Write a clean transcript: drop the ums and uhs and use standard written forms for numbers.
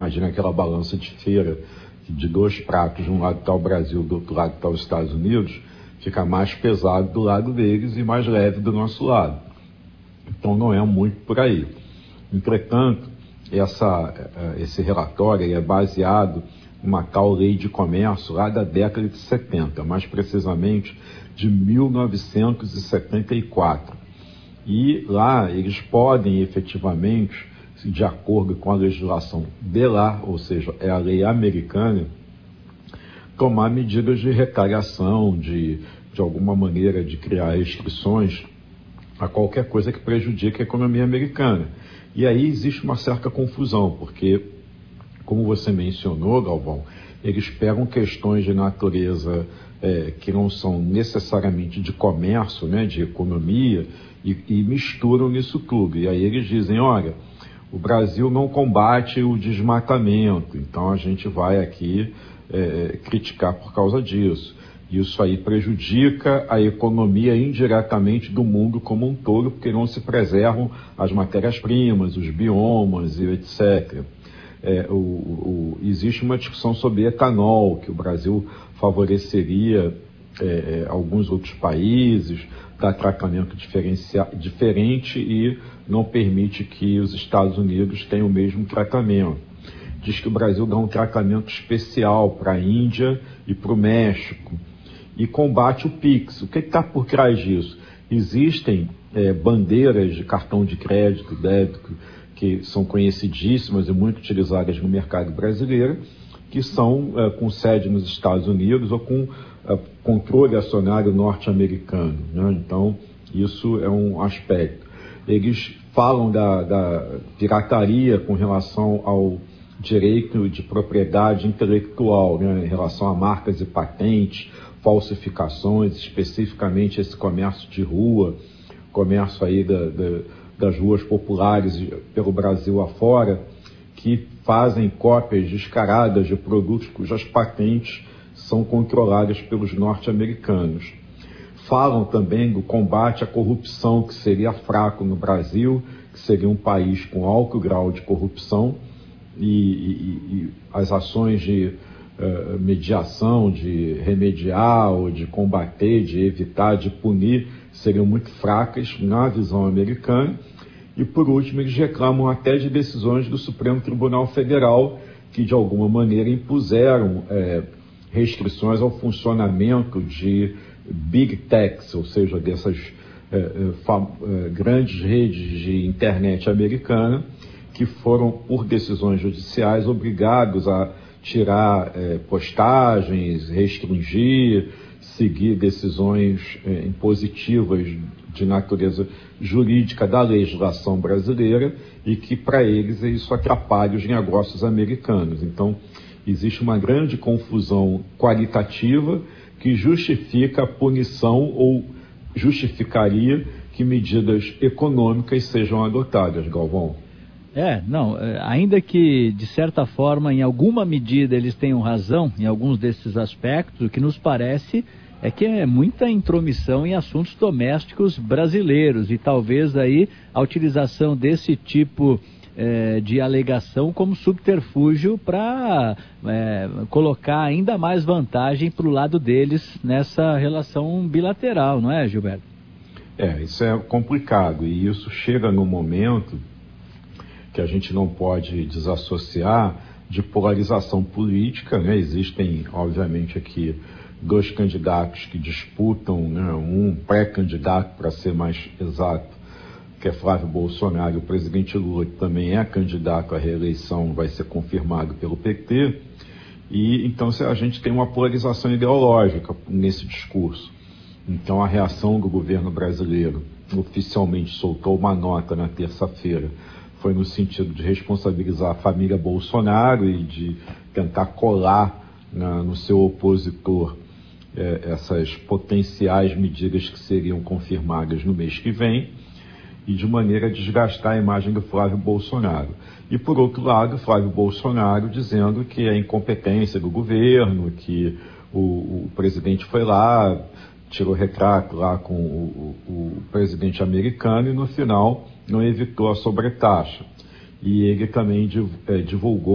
Imagina aquela balança de feira de 2 pratos, de um lado está o Brasil, do outro lado está os Estados Unidos, fica mais pesado do lado deles e mais leve do nosso lado. Então não é muito por aí. Entretanto, esse relatório é baseado numa tal lei de comércio lá da década de 70, mais precisamente de 1974. E lá eles podem efetivamente, de acordo com a legislação de lá, ou seja, é a lei americana, tomar medidas de retaliação, de alguma maneira de criar restrições a qualquer coisa que prejudique a economia americana. E aí existe uma certa confusão, porque, como você mencionou, Galvão, eles pegam questões de natureza que não são necessariamente de comércio, né, de economia, e misturam nisso tudo. E aí eles dizem, olha, o Brasil não combate o desmatamento, então a gente vai aqui criticar por causa disso. Isso aí prejudica a economia indiretamente do mundo como um todo, porque não se preservam as matérias-primas, os biomas e etc. Existe uma discussão sobre etanol, que o Brasil favoreceria alguns outros países, dá tratamento diferente e não permite que os Estados Unidos tenham o mesmo tratamento. Diz que o Brasil dá um tratamento especial para a Índia e para o México e combate o PIX. O que está por trás disso? Existem bandeiras de cartão de crédito, débito, que são conhecidíssimas e muito utilizadas no mercado brasileiro, que são com sede nos Estados Unidos ou com controle acionário norte-americano, né? Então, isso é um aspecto. Eles falam da pirataria com relação ao direito de propriedade intelectual, né, em relação a marcas e patentes, falsificações, especificamente esse comércio de rua, comércio aí das ruas populares pelo Brasil afora, que fazem cópias descaradas de produtos cujas patentes são controladas pelos norte-americanos. Falam também do combate à corrupção, que seria fraco no Brasil, que seria um país com alto grau de corrupção, e as ações de mediação, de remediar ou de combater, de evitar, de punir, seriam muito fracas na visão americana. E, por último, eles reclamam até de decisões do Supremo Tribunal Federal que, de alguma maneira, impuseram restrições ao funcionamento de big techs, ou seja, dessas grandes redes de internet americana, que foram, por decisões judiciais, obrigados a tirar postagens, restringir, seguir decisões impositivas de natureza jurídica da legislação brasileira e que, para eles, isso atrapalha os negócios americanos. Então, existe uma grande confusão qualitativa que justifica a punição ou justificaria que medidas econômicas sejam adotadas, Galvão. Ainda que, de certa forma, em alguma medida eles tenham razão em alguns desses aspectos, o que nos parece é que é muita intromissão em assuntos domésticos brasileiros e talvez aí a utilização desse tipo de alegação como subterfúgio para colocar ainda mais vantagem para o lado deles nessa relação bilateral, não é, Gilberto? Isso é complicado e isso chega no momento que a gente não pode desassociar de polarização política, né? Existem, obviamente, aqui 2 candidatos que disputam, né? Um pré-candidato, para ser mais exato, que é Flávio Bolsonaro, o presidente Lula, que também é candidato à reeleição, vai ser confirmado pelo PT, e então a gente tem uma polarização ideológica nesse discurso. Então a reação do governo brasileiro, oficialmente soltou uma nota na terça-feira, foi no sentido de responsabilizar a família Bolsonaro e de tentar colar no seu opositor essas potenciais medidas que seriam confirmadas no mês que vem e de maneira a desgastar a imagem do Flávio Bolsonaro. E, por outro lado, Flávio Bolsonaro dizendo que é incompetência do governo, que o presidente foi lá, tirou retrato lá com o presidente americano e, no final, não evitou a sobretaxa. E ele também divulgou